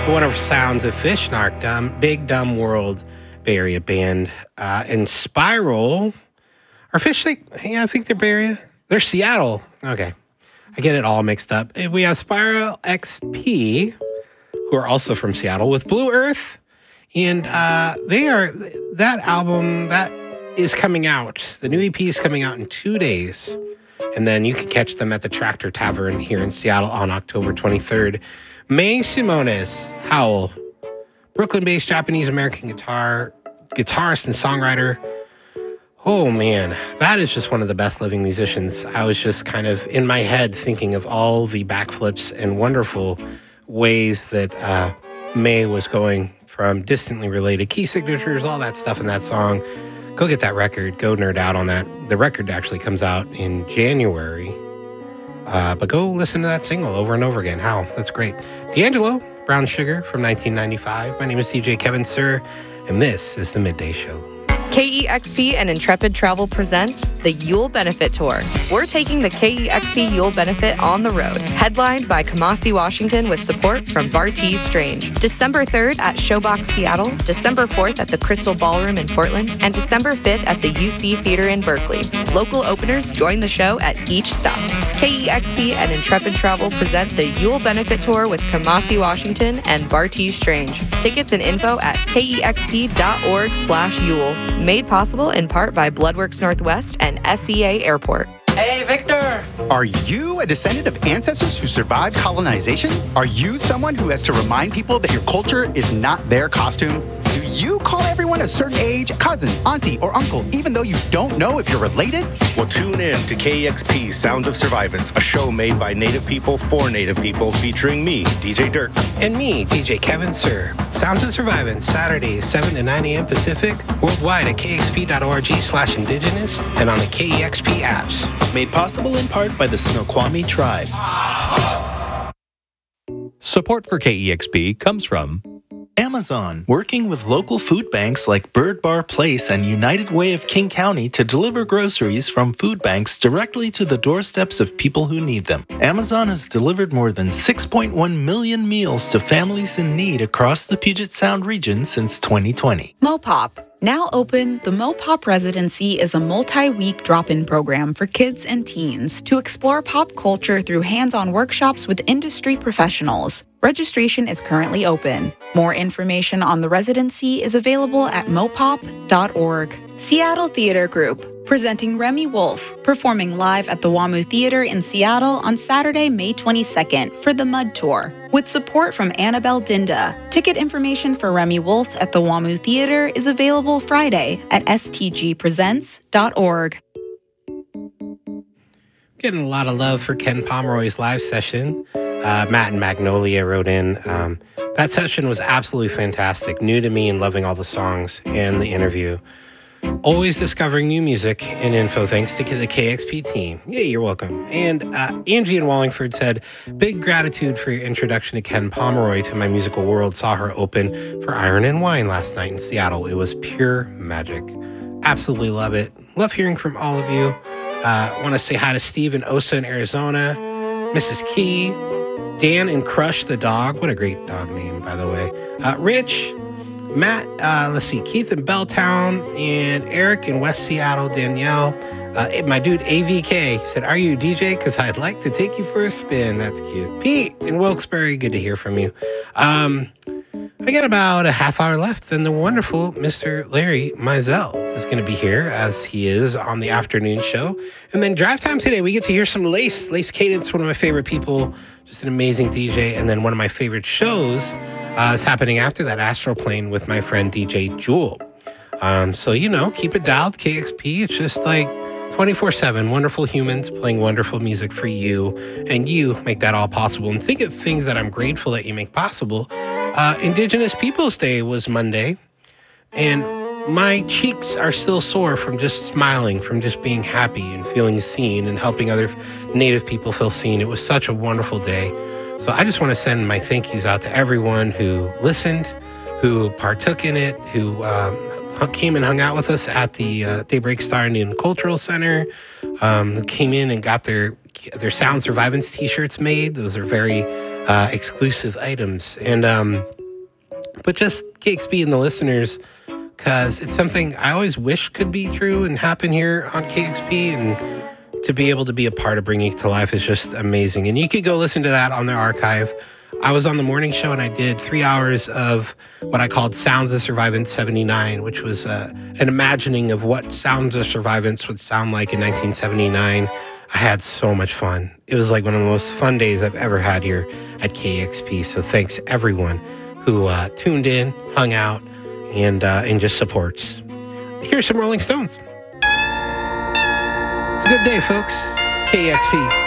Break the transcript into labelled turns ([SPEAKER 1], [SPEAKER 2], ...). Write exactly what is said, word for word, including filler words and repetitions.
[SPEAKER 1] wonderful sounds of Fishmark, dumb, Big Dumb World Bay Area band. Uh, and Spiral, are Fish like, yeah, I think they're Bay Area. They're Seattle. Okay. I get it all mixed up. We have Spiral X P, who are also from Seattle, with Blue Earth. And uh, they are, that album, that is coming out. The new E P is coming out in two days. And then you can catch them at the Tractor Tavern here in Seattle on October twenty-third. May Simones Howell, Brooklyn-based Japanese-American guitar guitarist and songwriter. Oh, man, that is just one of the best living musicians. I was just kind of in my head thinking of all the backflips and wonderful ways that uh, May was going from distantly related key signatures, all that stuff in that song. Go get that record. Go nerd out on that. The record actually comes out in January. Uh, but go listen to that single over and over again. How? That's great. D'Angelo, Brown Sugar from nineteen ninety-five. My name is D J Kevin Sir, and this is The Midday Show.
[SPEAKER 2] K E X P and Intrepid Travel present the Yule Benefit Tour. We're taking the K E X P Yule Benefit on the road, headlined by Kamasi Washington with support from Bartees Strange. December third at Showbox Seattle, December fourth at the Crystal Ballroom in Portland, and December fifth at the U C Theater in Berkeley. Local openers join the show at each stop. K E X P and Intrepid Travel present the Yule Benefit Tour with Kamasi Washington and Bartees Strange. Tickets and info at kexp.org slash Yule. Made possible in part by Bloodworks Northwest and S E A Airport.
[SPEAKER 3] Hey, Victor!
[SPEAKER 4] Are you a descendant of ancestors who survived colonization? Are you someone who has to remind people that your culture is not their costume? Do you call everyone a certain age cousin, auntie, or uncle, even though you don't know if you're related?
[SPEAKER 5] Well, tune in to K E X P Sounds of Survivance, a show made by Native people for Native people, featuring me, D J Dirk.
[SPEAKER 1] And me, D J Kevin Sir. Sounds of Survivance, Saturdays, seven to nine a.m. Pacific, worldwide at kexp.org slash indigenous, and on the K E X P apps.
[SPEAKER 6] Made possible in part by the Snoqualmie Tribe.
[SPEAKER 7] Support for K E X P comes from
[SPEAKER 6] Amazon, working with local food banks like Bird Bar Place and United Way of King County to deliver groceries from food banks directly to the doorsteps of people who need them. Amazon has delivered more than six point one million meals to families in need across the Puget Sound region since twenty twenty.
[SPEAKER 8] Mopop. Now open, the Mopop Residency is a multi-week drop-in program for kids and teens to explore pop culture through hands-on workshops with industry professionals. Registration is currently open. More information on the residency is available at mopop dot org. Seattle Theater Group, presenting Remy Wolf, performing live at the WAMU Theater in Seattle on Saturday, May twenty-second for the Mud Tour, with support from Annabelle Dinda. Ticket information for Remy Wolf at the WAMU Theater is available Friday at s t g presents dot org.
[SPEAKER 1] Getting a lot of love for Ken Pomeroy's live session. Uh, Matt and Magnolia wrote in. Um, that session was absolutely fantastic. New to me and loving all the songs and the interview. Always discovering new music and info thanks to the K X P team. Yeah, you're welcome. And uh, Angie in Wallingford said, big gratitude for your introduction to Ken Pomeroy to my musical world. Saw her open for Iron and Wine last night in Seattle. It was pure magic. Absolutely love it. Love hearing from all of you. Uh, want to say hi to Steve in Osa in Arizona, Missus Key, Dan and Crush the dog. What a great dog name, by the way. Uh, Rich, Matt, uh, let's see, Keith in Belltown, and Eric in West Seattle, Danielle. Uh, my dude A V K said, are you a D J? Because I'd like to take you for a spin. That's cute. Pete in Wilkes-Barre, good to hear from you. Um, I got about a half hour left, and the wonderful Mister Larry Mizell is going to be here, as he is on the afternoon show. And then drive time today, we get to hear some Lace. Lace Cadence, one of my favorite people, just an amazing D J. And then one of my favorite shows uh, is happening after that, Astral Plane with my friend D J Jewel. Um, so, you know, keep it dialed, K X P. It's just like twenty-four seven, wonderful humans playing wonderful music for you, and you make that all possible. And think of things that I'm grateful that you make possible. Uh, Indigenous Peoples Day was Monday, and my cheeks are still sore from just smiling, from just being happy and feeling seen and helping other Native people feel seen. It was such a wonderful day. So I just want to send my thank yous out to everyone who listened, who partook in it, who um, came and hung out with us at the uh, Daybreak Star Indian Cultural Center, um, who came in and got their their Sound Survivance t-shirts made. Those are very uh, exclusive items. And um, but just K X P and the listeners, because it's something I always wish could be true and happen here on K X P, and to be able to be a part of bringing it to life is just amazing. And you could go listen to that on the archive. I was on the morning show and I did three hours of what I called Sounds of Survivance seventy-nine, which was uh, an imagining of what Sounds of Survivance would sound like in nineteen seventy-nine. I had so much fun. It was like one of the most fun days I've ever had here at K X P. So thanks everyone who uh, tuned in, hung out, and uh, and just supports. Here's some Rolling Stones. It's a good day, folks. K X P.